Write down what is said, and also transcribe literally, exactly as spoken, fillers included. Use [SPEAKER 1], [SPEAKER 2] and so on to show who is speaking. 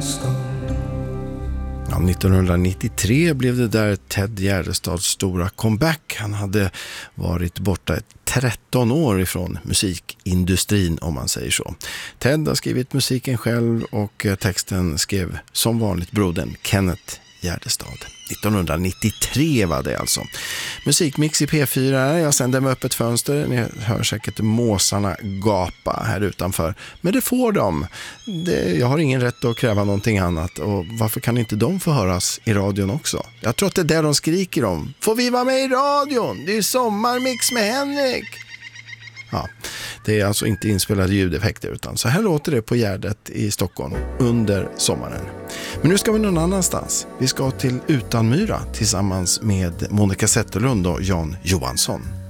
[SPEAKER 1] Ja, nittonhundranittiotre blev det där Ted Gärdestads stora comeback. Han hade varit borta tretton år ifrån musikindustrin, om man säger så. Ted har skrivit musiken själv och texten skrev som vanligt brodern Kenneth Gärdestad. nittonhundranittiotre var det alltså. Musikmix i P fyra. Jag sänder med öppet fönster. Ni hör säkert måsarna gapa här utanför. Men det får de. Det, jag har ingen rätt att kräva någonting annat. Och varför kan inte de få höras i radion också? Jag tror att det är där de skriker om. Får vi vara med i radion? Det är sommarmix med Henrik. Ja, det är alltså inte inspelade ljudeffekter, utan så här låter det på Gärdet i Stockholm under sommaren. Men nu ska vi någon annanstans. Vi ska till Utanmyra tillsammans med Monica Zetterlund och Jan Johansson.